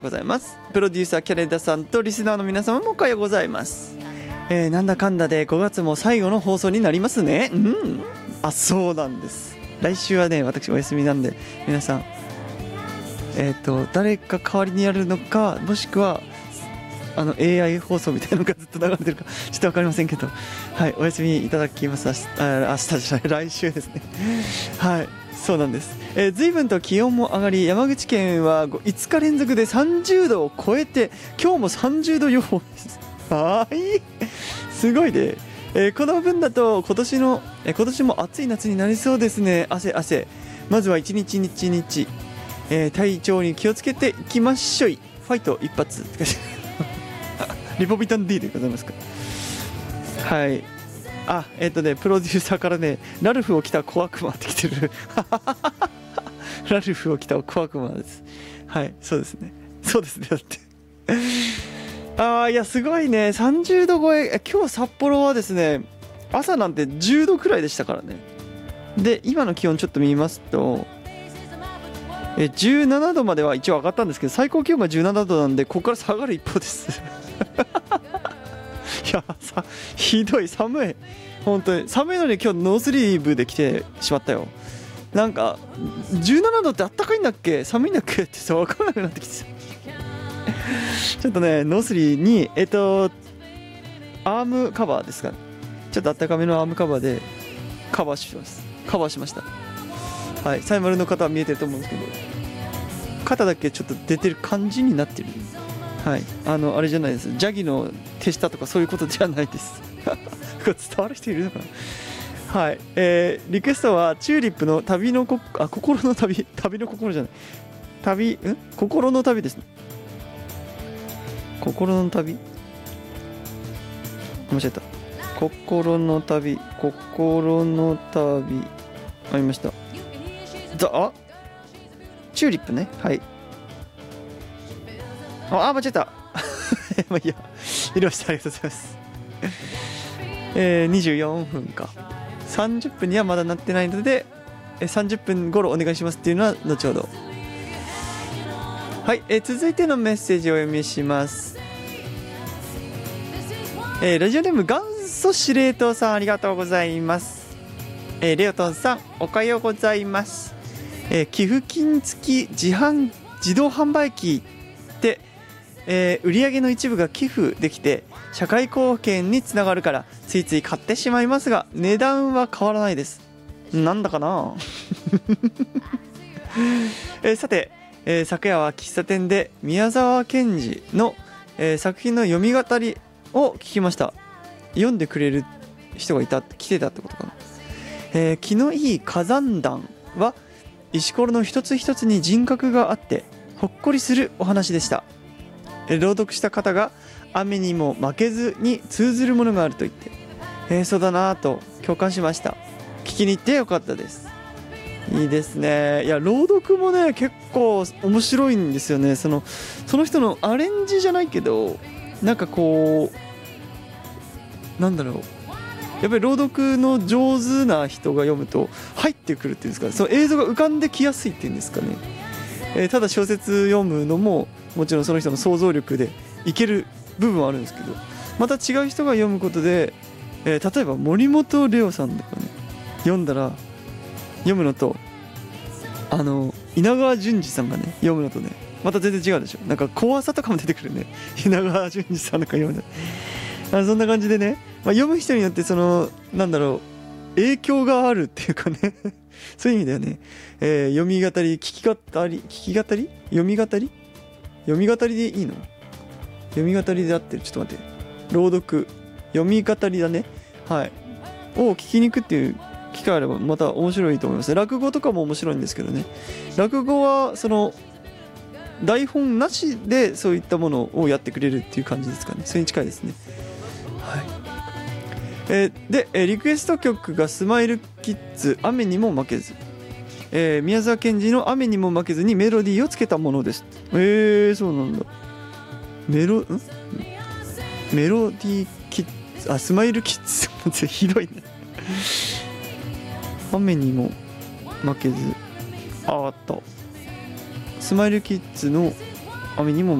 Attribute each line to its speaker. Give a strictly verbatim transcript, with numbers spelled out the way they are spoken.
Speaker 1: ございます。プロデューサーキャレダさんとリスナーの皆様もおはようございます。えー、なんだかんだでごがつも最後の放送になりますね。うん。あ、そうなんです。来週はね、私お休みなんで、皆さん、えっと、誰か代わりにやるのか、もしくは、あの エーアイ 放送みたいなのがずっと流れてるか、ちょっとわかりませんけど、はい、お休みいただきます。明日、あ、明日じゃない、来週ですね。はい。そうなんです。えー、随分と気温も上がり、山口県はいつか連続でさんじゅうどを超えて、今日もさんじゅうど予報です。はい、すごいね。えー、この分だと今年の、えー、今年も暑い夏になりそうですね。汗汗。まずは一日一日、えー、体調に気をつけていきましょい。ファイト一発。リポビタン D でございますか。はい。あ、えっ、ー、とね、プロデューサーからね、ラルフを着た小悪魔ってきてる。ラルフを着た小悪魔です。はい、そうですね。そうですね、だって。ああ、いや、すごいね。さんじゅうど超え、今日札幌はですね、朝なんてじゅうどくらいでしたからね。で、今の気温ちょっと見ますと、えじゅうななどまでは一応上がったんですけど、最高気温がじゅうななどなんで、ここから下がる一方です。いやさ、ひどい、寒い、本当に寒いのに今日ノースリーブで来てしまったよ。なんかじゅうななどってあったかいんだっけ、寒いんだっけってさ、分からなくなってきてちょっとね、ノースリーにえっとアームカバーですかね、ちょっとあったかめのアームカバーでカバーしますカバーしました。はい、サイマルの方は見えてると思うんですけど、肩だけちょっと出てる感じになってる。はい、あのあれじゃないです、ジャギの手下とかそういうことじゃないです。これ伝わる人いるのかな。はい、えー、リクエストはチューリップの旅のこあ心の旅旅の心じゃない旅ん心の旅ですね。心の旅間違えた。心の旅心の旅ありました。ザあチューリップね。はい、ああ間違えたまあいいや、入れました。ありがとうございます。えー、にじゅうよんぷんか、さんじゅっぷんにはまだなってないので、えー、さんじゅっぷん頃お願いしますっていうのは後ほど。はい、えー、続いてのメッセージをお読みします。えー、ラジオネーム元祖司令塔さん、ありがとうございます。えー、レオトンさん、おはようございます。えー、寄付金付き自販自動販売機ってえー、売上の一部が寄付できて社会貢献につながるからついつい買ってしまいますが、値段は変わらないです。なんだかな、えー、さて、えー、昨夜は喫茶店で宮沢賢治の、えー、作品の読み語りを聞きました。読んでくれる人がいた、来てたってことかな。えー、気のいい火山弾は石ころの一つ一つに人格があってほっこりするお話でした。朗読した方が雨にも負けずに通ずるものがあると言って、えー、そうだなと共感しました。聞きに行ってよかったです。いいですね。いや、朗読もね結構面白いんですよね。そのその人のアレンジじゃないけど、なんかこうなんだろう、やっぱり朗読の上手な人が読むと入ってくるっていうんですか、その映像が浮かんできやすいっていうんですかね。えー、ただ小説読むのももちろんその人の想像力でいける部分はあるんですけど、また違う人が読むことで、えー、例えば森本レオさんとかね読んだら読むのと、あの稲川淳二さんがね読むのとねまた全然違うでしょ。なんか怖さとかも出てくるね、稲川淳二さんとか読むの。あ、そんな感じでね、まあ、読む人によってそのなんだろう影響があるっていうかねそういう意味だよね。えー、読み語り聞き語り聞き語り読み語り読み語りでいいの？読み語りであってる。ちょっと待って。朗読、読み語りだね。はい。を聞きに行くっていう機会あればまた面白いと思います。落語とかも面白いんですけどね。落語はその台本なしでそういったものをやってくれるっていう感じですかね。それに近いですね。はい。えー、で、えー、リクエスト曲がスマイルキッズ雨にも負けず。えー、宮沢賢治の雨にも負けずにメロディーをつけたものです。えー、そうなんだ。メロ、んメロディーキッズ、あ、スマイルキッズ。ひどいね。雨にも負けず。あ、あった。スマイルキッズの雨にも